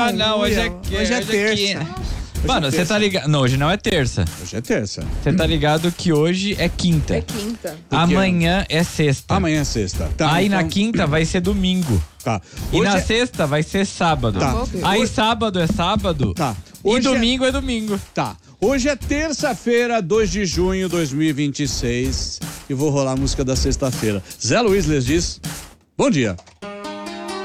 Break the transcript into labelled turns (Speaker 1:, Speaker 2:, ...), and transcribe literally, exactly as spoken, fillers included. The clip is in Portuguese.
Speaker 1: Ah, não, hoje é,
Speaker 2: hoje é terça.
Speaker 1: Aqui. Mano, você tá ligado. Não, hoje não é terça.
Speaker 2: Hoje é terça.
Speaker 1: Você tá ligado que hoje é quinta.
Speaker 3: É quinta.
Speaker 1: Amanhã é sexta.
Speaker 2: Amanhã é sexta. Tá,
Speaker 1: Aí
Speaker 2: então...
Speaker 1: na quinta vai ser domingo.
Speaker 2: Tá.
Speaker 1: E
Speaker 2: Hoje
Speaker 1: na
Speaker 2: é...
Speaker 1: sexta vai ser sábado.
Speaker 2: Tá.
Speaker 1: Aí
Speaker 2: Hoje...
Speaker 1: sábado é sábado.
Speaker 2: Tá.
Speaker 1: E
Speaker 2: Hoje
Speaker 1: domingo
Speaker 2: é...
Speaker 1: é domingo.
Speaker 2: Tá. Hoje é terça-feira, dois de junho de dois mil e vinte e seis. E vou rolar a música da sexta-feira. Zé Luiz lhes diz: bom dia.